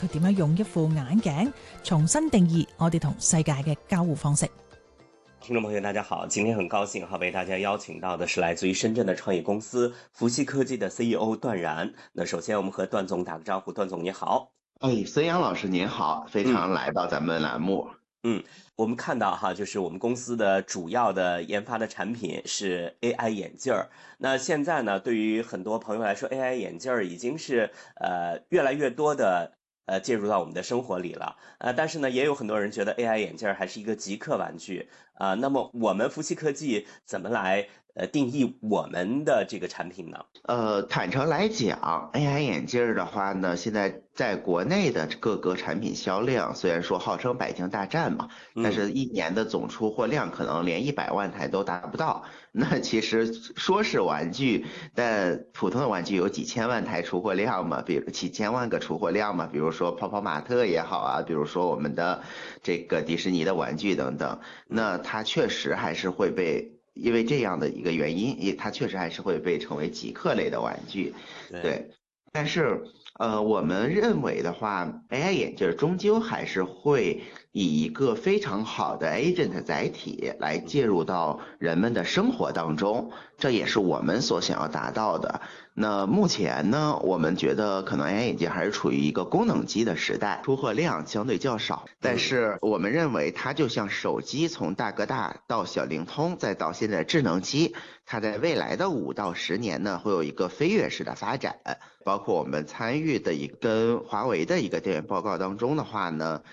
佢點樣用一副眼鏡重新定義我哋同世界嘅交互方式。 听众朋友大家好，今天很高兴为大家邀请到的是来自于深圳的创业公司福熙科技的 CEO 段然。那首先我们和段总打个招呼，段总你好。 孙杨老师您好，非常来到咱们栏目。 我们看到就是我们公司的主要的研发的产品是 AI 眼镜儿。那现在呢，对于很多朋友来说 AI 眼镜儿已经是越来越多的介入到我们的生活里了。但是呢，也有很多人觉得 AI 眼镜儿还是一个极客玩具。那么我们福熙科技怎么来定义我们的这个产品呢？ 坦诚来讲 ，AI 眼镜的话呢，现在在国内的各个产品销量，虽然说号称百姓大战嘛，但是一年的总出货量可能连100万台都达不到。那其实说是玩具，但普通的玩具有几千万台出货量嘛，比如几千万个出货量嘛，比如说泡泡玛特也好啊，比如说我们的这个迪士尼的玩具等等，那它确实还是会被。因为这样的一个原因，它确实还是会被称为极客类的玩具，对。但是，我们认为的话 ，AI 眼镜终究还是会以一个非常好的 agent 载体来介入到人们的生活当中，这也是我们所想要达到的。那目前呢，我们觉得可能 AI 眼镜还是处于一个功能机的时代，出货量相对较少。但是我们认为它就像手机从大哥大到小灵通，再到现在智能机，它在未来的5到10年呢，会有一个飞跃式的发展。包括我们参与的跟华为的一个调研报告当中的话呢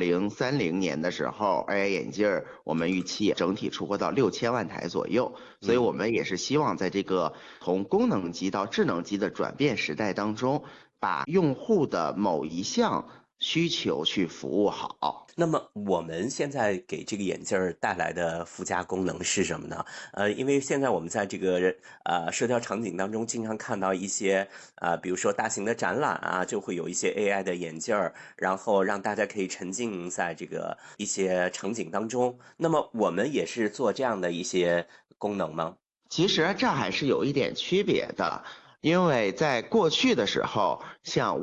，2030年的时候 ，AI 眼镜我们预期整体出货到6000万台左右。所以我们也是希望在这个从功能机到智能机的转变时代当中，把用户的某一项需求去服务好。 那么我们现在给这个眼镜带来的附加功能是什么呢？因为现在我们在这个社交场景当中经常看到一些比如说大型的展览啊，就会有一些 AI 的眼镜，然后让大家可以沉浸在这个一些场景当中。那么我们也是做这样的一些功能吗？ 其实这还是有一点区别的。因为在过去的时候，像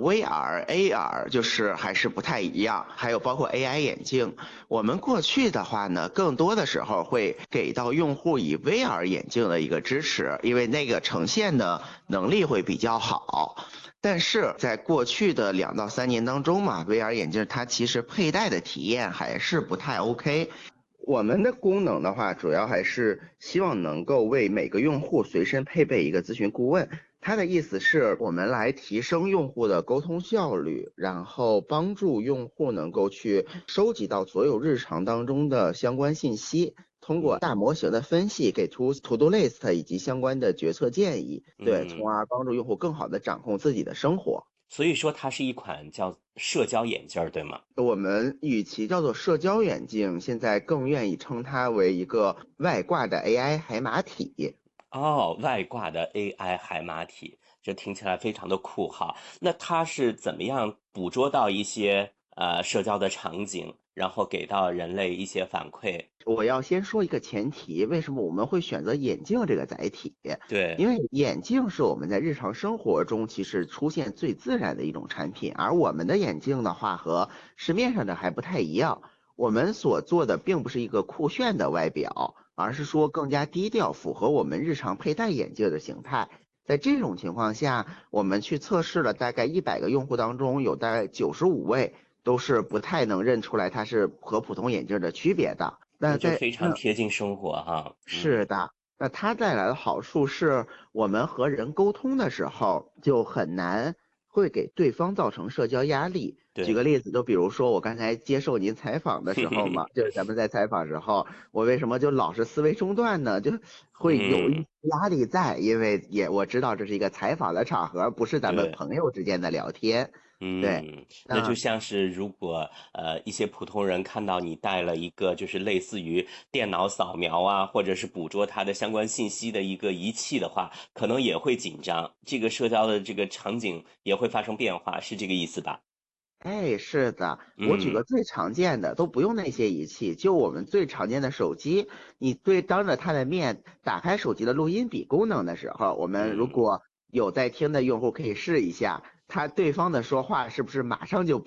VR、AR 就是还是不太一样，还有包括 AI 眼镜，我们过去的话呢，更多的时候会给到用户以 VR 眼镜的一个支持，因为那个呈现的能力会比较好。但是在过去的2到3年当中嘛 ，VR 眼镜它其实佩戴的体验还是不太 OK。我们的功能的话，主要还是希望能够为每个用户随身配备一个咨询顾问。他的意思是我们来提升用户的沟通效率，然后帮助用户能够去收集到所有日常当中的相关信息，通过大模型的分析给出 to-do list 以及相关的决策建议，对，从而帮助用户更好的掌控自己的生活。 所以说它是一款叫社交眼镜，对吗？ 我们与其叫做社交眼镜，现在更愿意称它为一个外挂的 AI 海马体。 外挂的 AI 海马体，这听起来非常的酷哈。那它是怎么样捕捉到一些社交的场景，然后给到人类一些反馈？ 我要先说一个前提，为什么我们会选择眼镜这个载体？ 对， 因为眼镜是我们在日常生活中其实出现最自然的一种产品，而我们的眼镜的话和市面上的还不太一样。我们所做的并不是一个酷炫的外表，而是说更加低调，符合我们日常佩戴眼镜的形态。在这种情况下，我们去测试了大概100个用户当中，有大概95位都是不太能认出来它是和普通眼镜的区别的。那就非常贴近生活哈。 是的，那它带来的好处是我们和人沟通的时候就很难会给对方造成社交压力。举个例子，就比如说我刚才接受您采访的时候嘛，就是咱们在采访时候，我为什么就老是思维中断呢？就会有一压力在，因为我知道这是一个采访的场合，不是咱们朋友之间的聊天。对， 那就像是如果一些普通人看到你带了一个就是类似于电脑扫描啊，或者是捕捉它的相关信息的一个仪器的话，可能也会紧张，这个社交的这个场景也会发生变化，是这个意思吧？ 是的，我举个最常见的，都不用那些仪器，就我们最常见的手机，你当着它的面打开手机的录音笔功能的时候，我们如果有在听的用户可以试一下，对方的说话是不是马上就